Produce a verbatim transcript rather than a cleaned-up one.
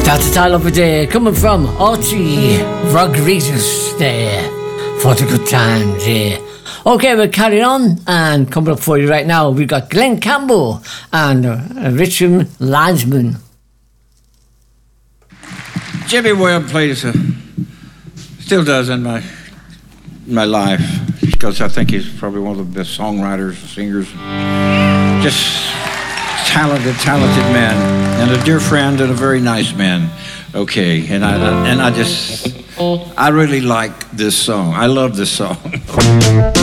That's the title of the day, coming from Archie Rodriguez there. For the good times, yeah. Okay, we're carrying on, and coming up for you right now, we've got Glenn Campbell and uh, Richard Landsman. Jimmy Webb plays, a, still does in my in my life, because I think he's probably one of the best songwriters, singers, just talented, talented man, and a dear friend and a very nice man. Okay, and I and I just I really like this song. I love this song.